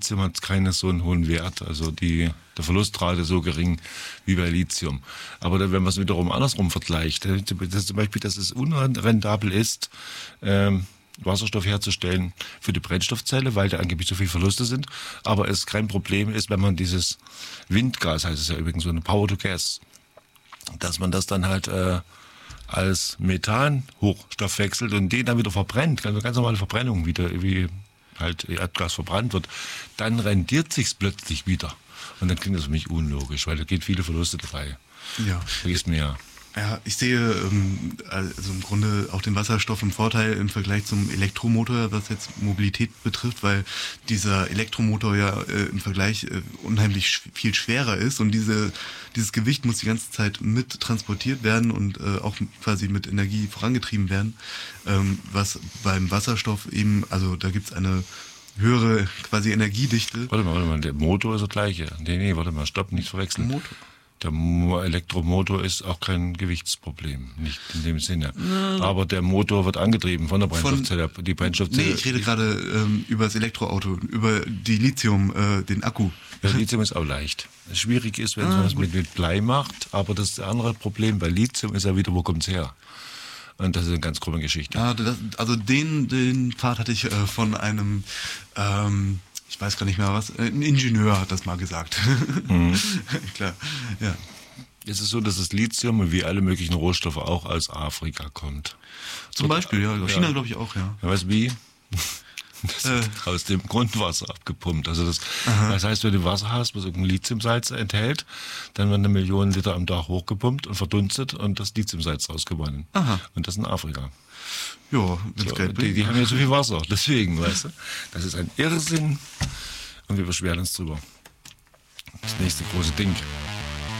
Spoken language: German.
Lithium hat keinen so einen hohen Wert, also der Verlustrate so gering wie bei Lithium. Aber wenn man es wiederum andersrum vergleicht, dass zum Beispiel, dass es unrentabel ist, Wasserstoff herzustellen für die Brennstoffzelle, weil da angeblich so viele Verluste sind. Aber es kein Problem ist, wenn man dieses Windgas, heißt es ja übrigens so eine Power to Gas, dass man das dann halt als Methan hochstoffwechselt und den dann wieder verbrennt, also ganz normale Verbrennung wieder, wie halt Erdgas verbrannt wird, dann rendiert sich's plötzlich wieder. Und dann klingt das für mich unlogisch, weil da geht viele Verluste dabei. Ja. Vergisst mir ja. Ja, ich sehe also im Grunde auch den Wasserstoff im Vorteil im Vergleich zum Elektromotor, was jetzt Mobilität betrifft, weil dieser Elektromotor ja im Vergleich unheimlich viel schwerer ist und dieses Gewicht muss die ganze Zeit mit transportiert werden und auch quasi mit Energie vorangetrieben werden, was beim Wasserstoff eben, also da gibt's eine höhere quasi Energiedichte. Warte mal, der Motor ist der gleiche. Nee, warte mal, stopp, nicht verwechseln. Motor. Der Elektromotor ist auch kein Gewichtsproblem, nicht in dem Sinne. Aber der Motor wird angetrieben von der Brennstoffzelle. Die Brennstoffzelle. Nee, ich rede gerade über das Elektroauto, über die Lithium, den Akku. Ja, Lithium ist auch leicht. Schwierig ist, wenn man es mit Blei macht, aber das andere Problem bei Lithium ist ja wieder, wo kommt's her? Und das ist eine ganz krumme Geschichte. Ja, also den Pfad hatte ich von einem ich weiß gar nicht mehr was, ein Ingenieur hat das mal gesagt. Klar, ja. Es ist so, dass das Lithium wie alle möglichen Rohstoffe auch aus Afrika kommt. Zum Beispiel, ja. China glaube ich auch, ja. Ja, weißt du wie? Das wird aus dem Grundwasser abgepumpt. Also das heißt, wenn du Wasser hast, was irgendein Lithiumsalz enthält, dann werden 1 Million Liter am Tag hochgepumpt und verdunstet und das Lithiumsalz rausgewonnen. Aha. Und das in Afrika. Ja, wenn's So, Geld bringt. die haben ja so viel Wasser, deswegen, weißt du. Das ist ein Irrsinn und wir beschweren uns drüber. Das nächste große Ding.